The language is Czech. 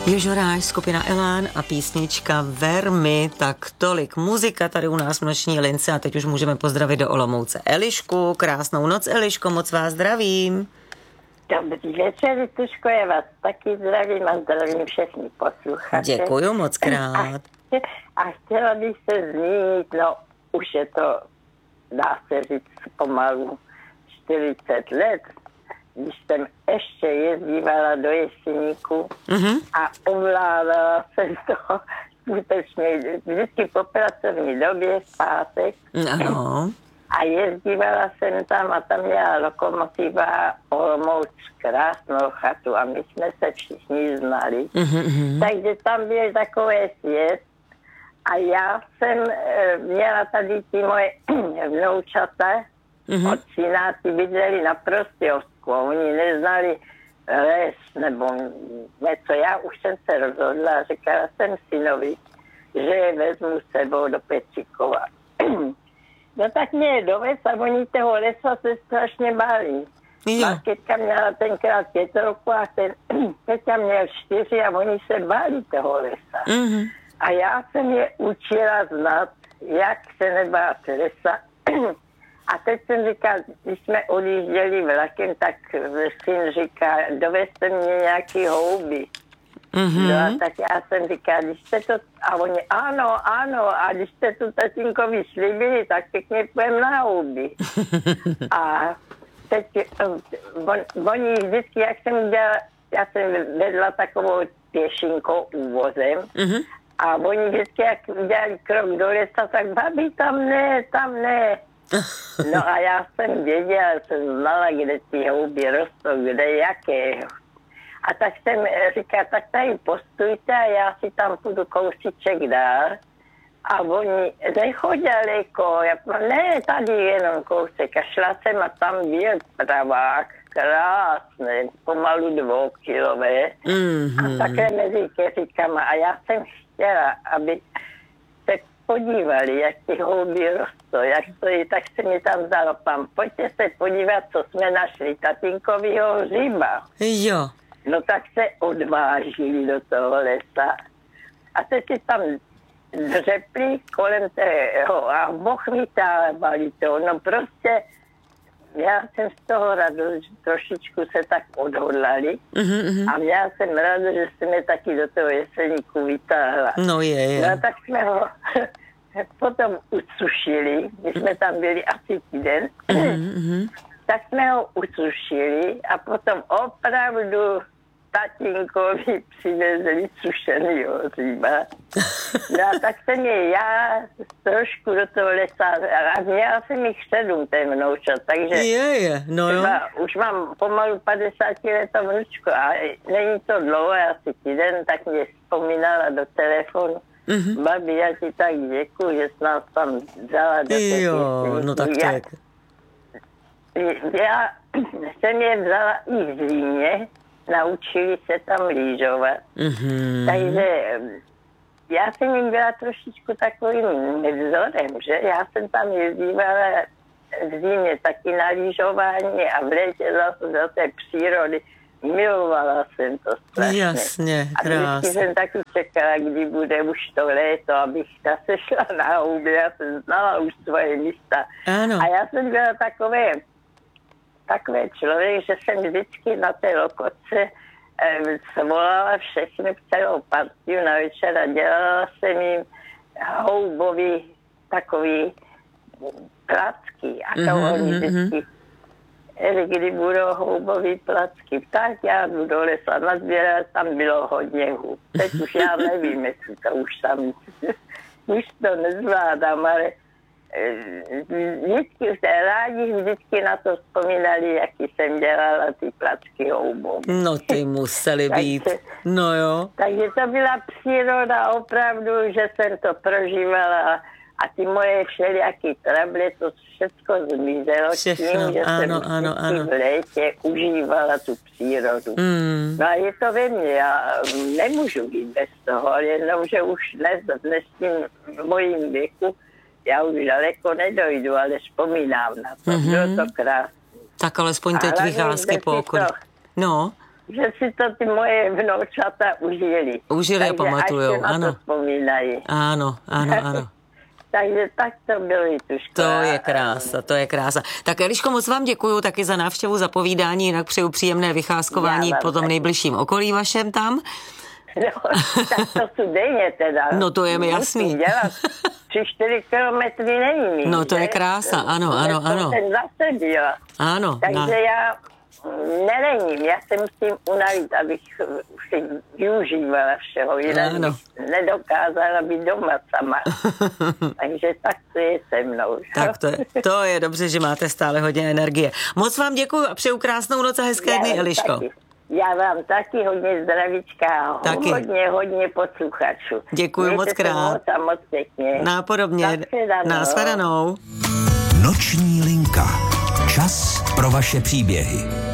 Jožoráš, skupina Elán a písnička Vermi, tak tolik muzika tady u nás v noční lince a teď už můžeme pozdravit do Olomouce Elišku. Krásnou noc, Eliško, moc vás zdravím. Dobrý večer, Tuško, já vás taky zdravím a zdravím všechny posluchače. Děkuju moc krát. A chtěla bych se zmínit, no už je to, dá se říct, pomalu 40 let, když jsem ještě jezdívala do Jeseníku a ovládala jsem to skutečně vždycky po pracovní době v pátek. Ano. A jezdívala jsem tam a tam měla lokomotiva Olomouc krásnou chatu a my jsme se všichni znali. Takže tam byl takový svět a já jsem měla tady ty moje vnoučata od syna, ty bydleli na Prostějovsku. Oni neznali les nebo něco. Já už jsem se rozhodla, říkala jsem synovi, že je vezmu s sebou do Petříkova. No tak mě dovez a oni toho lesa se strašně báli. Marketka měla tenkrát 5 roku a Peťa měl 4 a oni se báli toho lesa. A já jsem je učila znát, jak se nebát lesa. A teď jsem říkal, když jsme odjížděli vlakem, tak syn říká, dovezte mě nějaký houby. No a tak já jsem říkal, když jste to, a oni ano, a když jste to tatínkovi slíbili, tak pěkně půjdem na houby. A teď oni vždycky, jak jsem dělala, já jsem vedla takovou pěšinkou úvozem, a oni vždycky, jak udělali krok do lesa, tak babi, tam ne. No a já jsem věděla, jsem znala, kde ty houby rostou, kde jaké. A tak jsem říkala, tak tady postujte a já si tam půjdu kousíček dál. A oni nechodili daleko, ne, tady jenom kousek. A šla jsem a tam byl pravák, krásný, pomalu 2kilové. A také mezi keříkama. A já jsem chtěla, aby se podívali, jak ty houby rostou, jak to je, tak se mi tam vzalo, pán, pojďte se podívat, co jsme našli, tatínkovýho hříba. Jo. No tak se odvážili do toho lesa a teď si tam dřepli kolem tého a vytávali to. No prostě já jsem z toho radost, že trošičku se tak odhodlali a já jsem ráda, že jsem je taky do toho Jeseníku vytáhla. No je. No tak jsme ho potom usušili, když jsme tam byli asi týden, tak jsme ho usušili a potom opravdu tatínkovi přivezli sušenýho hříba. No a tak jsem je já trošku do toho lesa a měla jsem jich 7 té vnoučat, takže no jo. Už mám pomalu 50 letou vnučku a není to dlouho, asi týden, tak mě vzpomínala do telefonu. Babi, já ti tak děkuji, že jsi nás tam vzala do té no tak tak. Já jsem je vzala i v zimě, naučili se tam lyžovat. Takže já jsem jim byla trošičku takovým nevzorem, že já jsem tam jezdívala v zimě taky na lyžování a v létě zase do té přírody. Milovala jsem to strašně. Jasně, krásně. A vždycky jsem taky čekala, kdy bude už to léto, abych zase šla na houby. Já jsem znala už svoje místa. Ano. A já jsem byla takový člověk, že jsem vždycky na té lokotce svolala všechny celou partiu na večer a dělala jsem jim houbový takový placky. A to oni vždycky, kdy budou houbový placky, tak já jdu do lesa nazbírat, tam bylo hodně hub. Teď už já nevím, jestli to už tam, už to nezvládám, ale vždycky na to vzpomínali, jaký jsem dělala ty placky houbou. No ty museli být, no jo. Takže to byla příroda opravdu, že jsem to prožívala a ty moje všelijaký trable, to všechno zmizelo tím, že jsem v létě užívala tu přírodu. No a je to ve mně, já nemůžu být bez toho, ale jenom, že už dnes v dnešním mojím věku já už daleko nedojdu, ale vzpomínám na to. Bylo to krásné. Tak alespoň teď vycházky po okolí. No. že si to ty moje vnoučata užili. Užili a pamatujou, ano. To vzpomínají. Ano. Takže tak to bylo, Jituško. To je krása. Tak Eliško, moc vám děkuju taky za návštěvu, za povídání, jinak přeju příjemné vycházkování po tom nejbližším okolí vašem tam. No, tak to jsou denně teda. No to je mi jasný. 3-4 kilometry není mi. No to je krása, ano. To jsem zase byla. Ano. Takže já nelením, já se musím unavit, abych si využívala všeho, jinak bych nedokázala být doma sama. Takže tak to je se mnou. Tak to je dobře, že máte stále hodně energie. Moc vám děkuju a přeju krásnou noc a hezké dny, Eliško. Taky. Já vám taky hodně zdravíčka a hodně posluchačů. Děkuju moc krát. Moc pěkně. Nápodobně. Nashledanou. Noční linka. Čas pro vaše příběhy.